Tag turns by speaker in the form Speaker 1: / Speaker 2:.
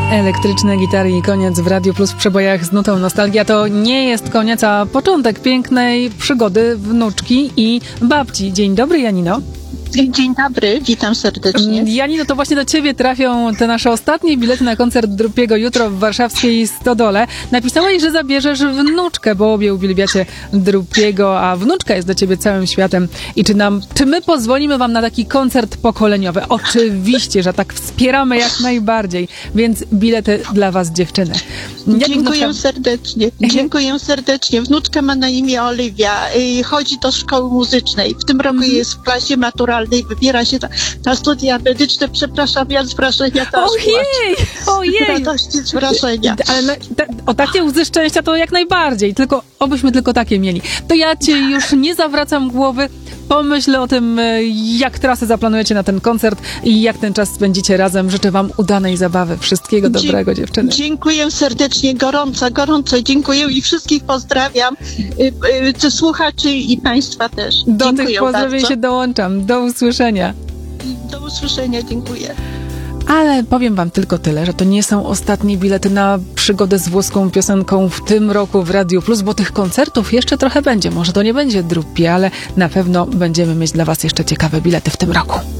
Speaker 1: Elektryczne gitary i koniec w Radiu Plus w przebojach z nutą nostalgia. To nie jest koniec, a początek pięknej przygody wnuczki i babci. Dzień dobry, Janino.
Speaker 2: Dzień dobry, witam serdecznie.
Speaker 1: Janino, to właśnie do ciebie trafią te nasze ostatnie bilety na koncert Drupiego jutro w warszawskiej Stodole. Napisałaś, że zabierzesz wnuczkę, bo obie uwielbiacie Drupiego, a wnuczka jest dla ciebie całym światem. I czy my pozwolimy wam na taki koncert pokoleniowy? Oczywiście, że tak wspieramy jak najbardziej, więc bilety dla was, dziewczyny.
Speaker 2: Dziękuję serdecznie. Dziękuję serdecznie. Wnuczka ma na imię Oliwia. Chodzi do szkoły muzycznej. W tym roku jest w klasie maturalnej. Wybiera się na studia medyczne. Przepraszam, ja z wrażenia teraz
Speaker 1: Ojej!
Speaker 2: Z radości, z wrażenia.
Speaker 1: Ale o takie łzy szczęścia to jak najbardziej. Obyśmy tylko takie mieli. To ja cię już nie zawracam głowy. Pomyśl o tym, jak trasę zaplanujecie na ten koncert i jak ten czas spędzicie razem. Życzę wam udanej zabawy. Wszystkiego dobrego, dziewczyny.
Speaker 2: Dziękuję serdecznie, gorąco dziękuję i wszystkich pozdrawiam, słuchaczy i państwa też.
Speaker 1: Do tych pozdrowień się dołączam. Do usłyszenia.
Speaker 2: Do usłyszenia, dziękuję.
Speaker 1: Ale powiem wam tylko tyle, że to nie są ostatnie bilety na przygodę z włoską piosenką w tym roku w Radiu Plus, bo tych koncertów jeszcze trochę będzie. Może to nie będzie Drupi, ale na pewno będziemy mieć dla was jeszcze ciekawe bilety w tym roku.